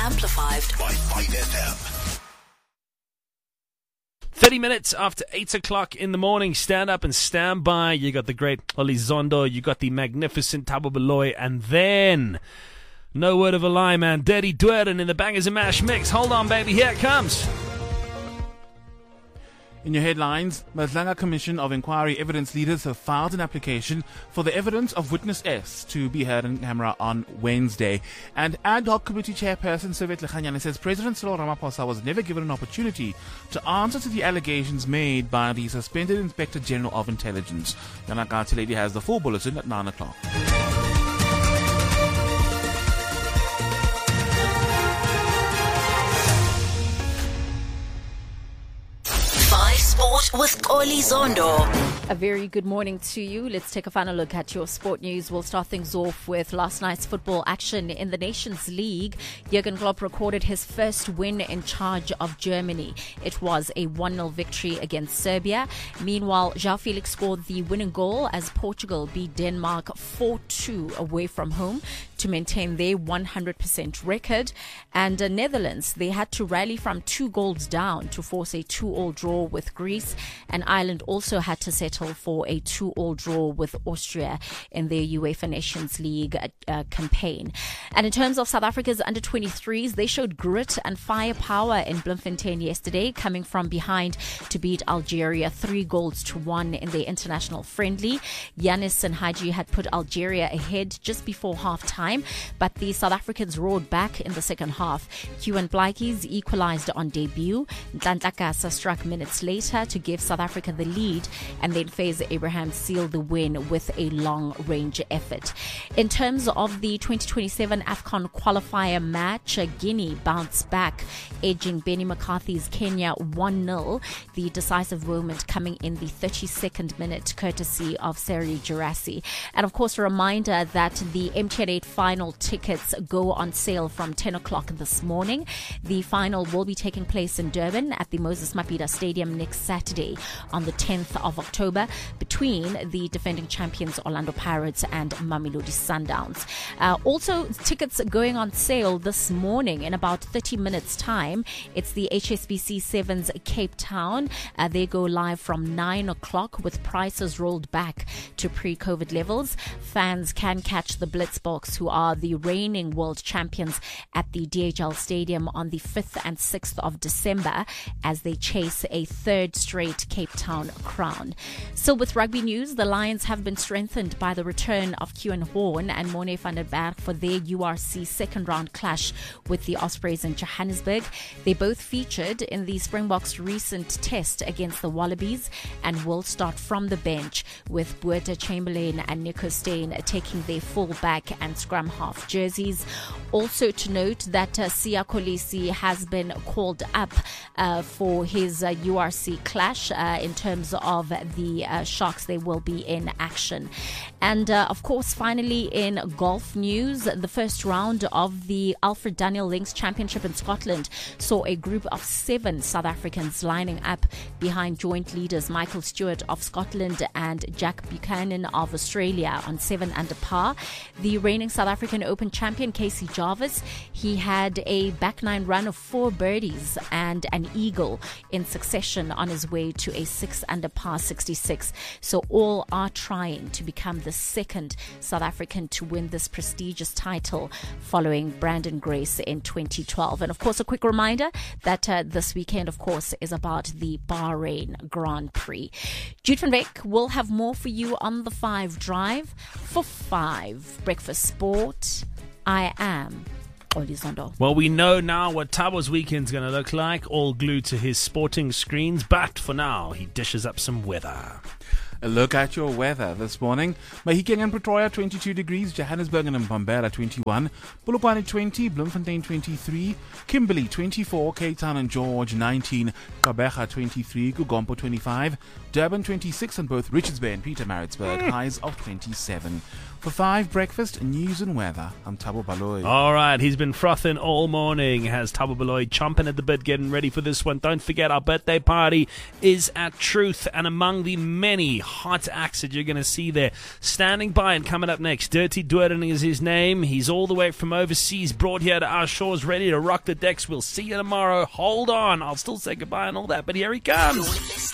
amplified by 5FM. 30 minutes after 8 o'clock in the morning. Stand up and stand by. You got the great Oli Zondo. You got the magnificent Thabo Baloyi. And then, no word of a lie, man, Dirty Dwerden in the Bangers and Mash mix. Hold on, baby. Here it comes. In your headlines, Madlanga Commission of Inquiry evidence leaders have filed an application for the evidence of Witness S to be heard on camera on Wednesday. And ad hoc committee chairperson Servet Lekganyane says President Cyril Ramaphosa was never given an opportunity to answer to the allegations made by the suspended Inspector General of Intelligence. Yanakati Lady has the full bulletin at 9 o'clock. Sport with Oli Zondo. A very good morning to you. Let's take a final look at your sport news. We'll start things off with last night's football action in the Nations League. Jurgen Klopp recorded his first win in charge of Germany. It was a 1-0 victory against Serbia. Meanwhile, João Felix scored the winning goal as Portugal beat Denmark 4-2 away from home to maintain their 100% record. And Netherlands, they had to rally from 2 goals down to force a 2-2 draw with Greece. And Ireland also had to settle for a 2-2 draw with Austria in their UEFA Nations League campaign. And in terms of South Africa's under-23s, they showed grit and firepower in Bloemfontein yesterday, coming from behind to beat Algeria 3-1 in their international friendly. Giannis and Haji had put Algeria ahead just before half-time, but the South Africans roared back in the second half. Kieran Blaikies equalized on debut. Ntantakasa struck minutes later to give South Africa the lead, and then Faze Abraham sealed the win with a long-range effort. In terms of the 2027 AFCON qualifier match, Guinea bounced back, edging Benny McCarthy's Kenya 1-0, the decisive moment coming in the 32nd minute, courtesy of Seri Girassi. And of course, a reminder that the MTN 8 final tickets go on sale from 10 o'clock this morning. The final will be taking place in Durban at the Moses Mabhida Stadium next Saturday on the 10th of October between the defending champions Orlando Pirates and Mamelodi Sundowns. Also, tickets going on sale this morning in about 30 minutes time. It's the HSBC Sevens Cape Town. They go live from 9 o'clock with prices rolled back to pre-COVID levels. Fans can catch the Blitzboks, who are the reigning world champions, at the DHL Stadium on the 5th and 6th of December as they chase a third straight Cape Town crown. So with rugby news, the Lions have been strengthened by the return of Kieran Horn and Morne van der Berg for their URC second round clash with the Ospreys in Johannesburg. They both featured in the Springboks' recent test against the Wallabies and will start from the bench, with Boeta Chamberlain and Nico Steyn taking their full-back and scrum half jerseys. Also to note that Siya Kolisi has been called up for his URC clash. In terms of the Sharks, they will be in action. And of course, finally in golf news, the first round of the Alfred Daniel Links Championship in Scotland saw a group of 7 South Africans lining up behind joint leaders Michael Stewart of Scotland and Jack Buchanan of Australia on 7 under par. The reigning South African Open champion Casey Jarvis, he had a back 9 run of 4 birdies and an eagle in succession on his way to a 6 under par 66. So all are trying to become the second South African to win this prestigious title, following Brandon Grace in 2012. And of course, a quick reminder that this weekend, of course, is about the Bahrain Grand Prix. Jude van Beek will have more for you on the 5 Drive. For 5 Breakfast Sport, I am Oli Zondo. Well, we know now what Thabo's weekend's going to look like, all glued to his sporting screens. But for now, he dishes up some weather. A look at your weather this morning. Mahikeng and Pretoria 22 degrees, Johannesburg and Mpumalanga 21, Polokwane 20, Bloemfontein 23, Kimberley 24, Cape Town and George 19, Gqeberha 23, Kugompo 25, Durban 26, and both Richards Bay and Pietermaritzburg highs of 27. For 5 Breakfast, news and weather, I'm Thabo Baloyi. All right, he's been frothing all morning. Has Thabo Baloyi chomping at the bit, getting ready for this one. Don't forget, our birthday party is at Truth, and among the many hot acts that you're going to see there. Standing by and coming up next, Dirty Dwurden is his name. He's all the way from overseas, brought here to our shores, ready to rock the decks. We'll see you tomorrow. Hold on. I'll still say goodbye and all that, but here he comes.